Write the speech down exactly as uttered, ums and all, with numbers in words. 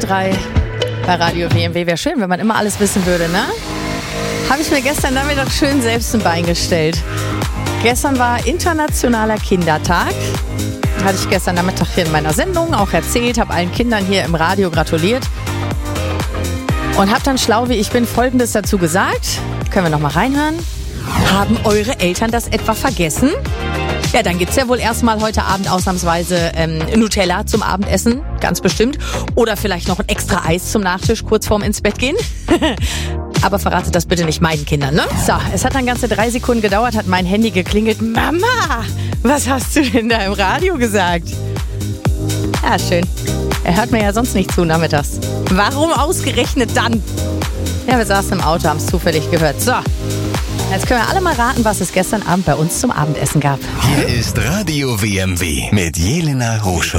drei bei Radio W M W. Wäre schön, wenn man immer alles wissen würde, ne? Habe ich mir gestern Nachmittag schön selbst ein Bein gestellt. Gestern war Internationaler Kindertag. Hatte ich gestern Nachmittag hier in meiner Sendung auch erzählt, habe allen Kindern hier im Radio gratuliert und habe dann schlau wie ich bin Folgendes dazu gesagt. Können wir noch mal reinhören? Haben eure Eltern das etwa vergessen? Ja, dann gibt's ja wohl erstmal heute Abend ausnahmsweise ähm, Nutella zum Abendessen, ganz bestimmt. Oder vielleicht noch ein extra Eis zum Nachtisch, kurz vorm ins Bett gehen. Aber verratet das bitte nicht meinen Kindern, ne? So, es hat dann ganze drei Sekunden gedauert, hat mein Handy geklingelt. Mama, was hast du denn da im Radio gesagt? Ja, schön. Er hört mir ja sonst nicht zu nachmittags. Warum ausgerechnet dann? Ja, wir saßen im Auto, haben es zufällig gehört. So, jetzt können wir alle mal raten, was es gestern Abend bei uns zum Abendessen gab. Hier ist Radio W M W mit Jelena Roschel.